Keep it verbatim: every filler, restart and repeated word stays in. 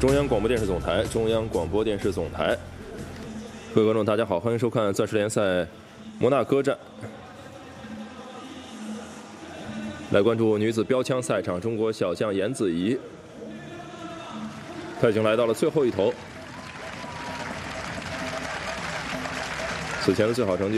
中央广播电视总台，中央广播电视总台，各位观众，大家好，欢迎收看钻石联赛摩纳哥站。来关注女子标枪赛场，中国小将严子怡，她已经来到了最后一头。此前的最好成绩。